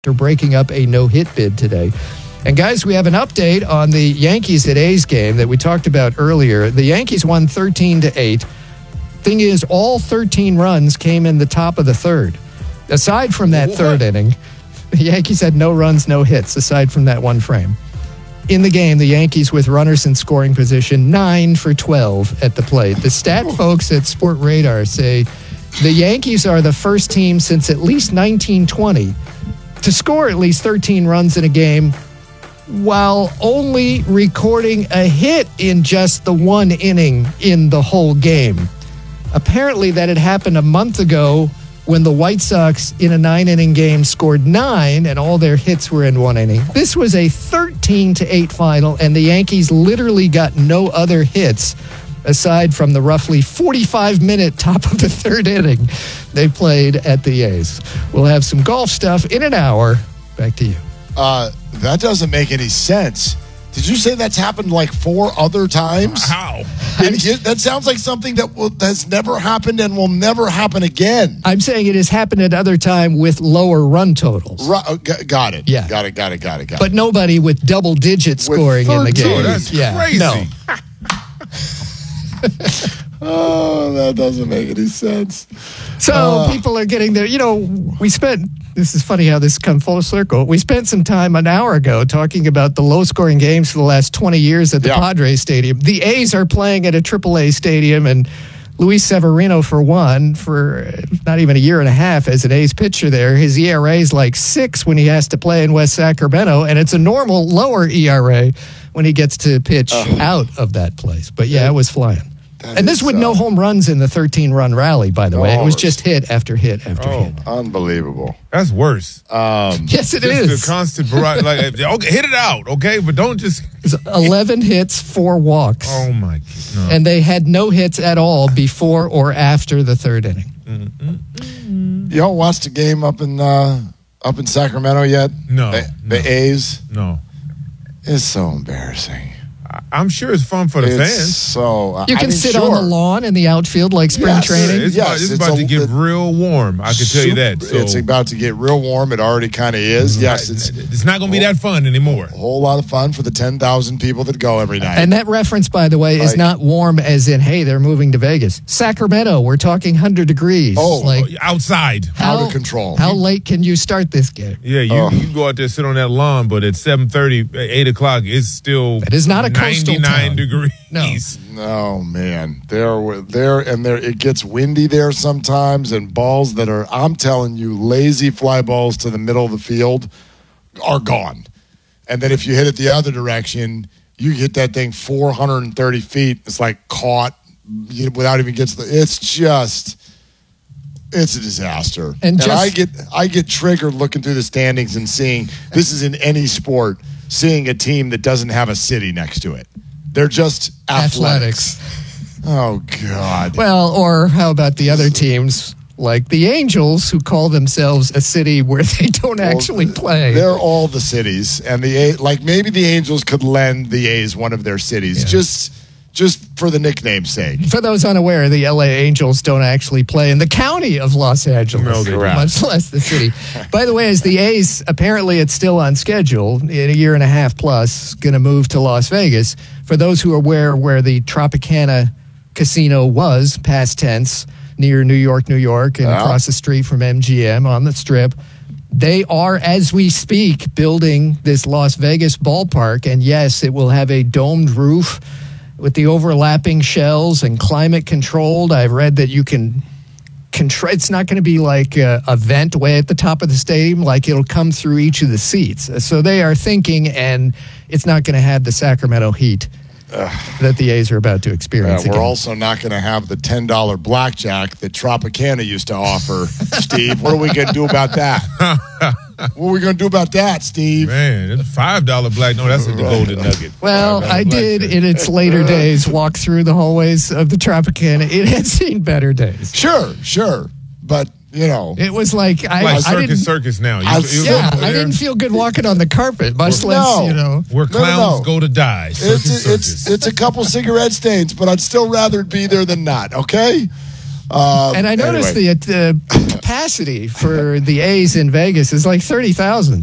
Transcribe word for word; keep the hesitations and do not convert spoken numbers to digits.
They're breaking up a no-hit bid today. And guys, we have an update on the Yankees at A's game that we talked about earlier. The Yankees won thirteen to eight. Thing is, all thirteen runs came in the top of the third. Aside from that What? third inning, the Yankees had no runs, no hits, aside from that one frame. In the game, the Yankees with runners in scoring position, nine for twelve at the plate. The stat folks at Sport Radar say the Yankees are the first team since at least nineteen twenty to score at least thirteen runs in a game while only recording a hit in just the one inning in the whole game. Apparently that had happened a month ago when the White Sox in a nine-inning game scored nine and all their hits were in one inning. This was a thirteen to eight final, and the Yankees literally got no other hits aside from the roughly forty-five minute top of the third inning they played at the A's. We'll have some golf stuff in an hour. Back to you. Uh, that doesn't make any sense. Did you say that's happened like four other times? How? And it, that sounds like something that will, has never happened and will never happen again. I'm saying it has happened at other time with lower run totals. Right, uh, g- got it. Yeah. Got it, got it, got it, got it. But nobody with double-digit scoring in the thirteen. game. Oh, that's yeah. crazy. No. Oh, that doesn't make any sense. So Uh. people are getting there. You know, we spent, this is funny how this come full circle. We spent some time an hour ago talking about the low-scoring games for the last twenty years at the Yeah. Padres Stadium. The A's are playing at a triple A stadium, and Luis Severino, for one, for not even a year and a half as an A's pitcher there, his E R A is like six when he has to play in West Sacramento, and it's a normal lower E R A when he gets to pitch out of that place. But yeah, it was flying. That And this is, with uh, no home runs in the thirteen-run rally, by the way. It was Oh. just hit after hit after Oh. hit. Unbelievable. That's worse. Yes, it Just is. the constant variety. Like, okay, hit it out, okay? But don't just. It's eleven hits, four walks. Oh, my God. No. And they had no hits at all before or after the third inning. Y'all watched a game up in uh, up in Sacramento yet? No, The, the no. A's? No. It's so embarrassing. I'm sure it's fun for the It's fans. so. You I can mean, sit sure. on the lawn in the outfield like spring Yes. training. It's Yes, about, it's it's about a- to get it- real warm. I can tell you that. So It's about to get real warm. It already kind of is. Yes, it's it's not going to be that fun anymore. a whole lot of fun for the ten thousand people that go every night. And that reference, by the way, is Like- not warm as in, hey, they're moving to Vegas. Sacramento, we're talking one hundred degrees. Oh, like, Outside. out of control. How late can you start this game? Yeah, you, Oh. you go out there, sit on that lawn, but at seven thirty, eight o'clock, it's still That is not a coastal ninety-nine town. degrees. No. Oh man, there, there, and there. It gets windy there sometimes, and balls that are. I'm telling you, lazy fly balls to the middle of the field are gone. And then if you hit it the other direction, you hit that thing four hundred thirty feet. It's like caught you know, without even gets the. It's just. It's a disaster, And just- I get I get triggered looking through the standings and seeing this is in any sport, seeing a team that doesn't have a city next to it. They're just athletics. Oh, God. Well, or how about the other teams like the Angels, who call themselves a city where they don't actually play? They're all the cities. And the A, like maybe the Angels could lend the A's one of their cities Yeah. just just for the nickname's sake. For those unaware, the L A Angels don't actually play in the county of Los Angeles, No, they don't. much less the city. By the way, as the A's, apparently it's still on schedule in a year and a half plus, going to move to Las Vegas. For those who are aware where the Tropicana Casino was, past tense, near New York, New York, and Yeah. across the street from M G M on the Strip, they are, as we speak, building this Las Vegas ballpark. And yes, it will have a domed roof with the overlapping shells and climate controlled. I've read that you can control. It's not going to be like a, a vent way at the top of the stadium, like it'll come through each of the seats. So they are thinking, and it's not going to have the Sacramento heat that the A's are about to Uh, experience. we're again. also not going to have the ten dollar blackjack that Tropicana used to offer, Steve. What are we going to do about that? What are we going to do about that, Steve? Man, it's five dollar black. No, that's the Golden Nugget. Well, five dollar I did black. in its later days walk through the hallways of the Tropicana. It had seen better days. Sure, sure. But, you know. It was like I, Like I circus, didn't. circus now. You, I- you Yeah, go I there didn't feel good walking on the carpet, much No. less, you know. where No, no, clowns no. go to die. Circus, It's, circus. it's, it's a couple cigarette stains, but I'd still rather be there than not, okay? Um, And I noticed anyway. the, the capacity for the A's in Vegas is like thirty thousand.